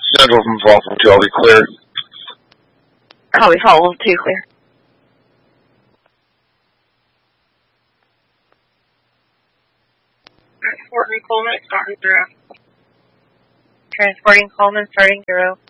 Central from Falcon 2, I'll be clear. Copy, Falcon 2 clear. Transporting Coleman, starting 0. Transporting Coleman, starting 0.